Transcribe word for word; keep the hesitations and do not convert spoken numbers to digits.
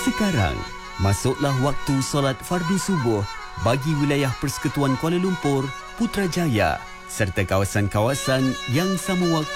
Sekarang, masuklah waktu solat fardu subuh bagi wilayah Persekutuan Kuala Lumpur, Putrajaya serta kawasan-kawasan yang sama waktu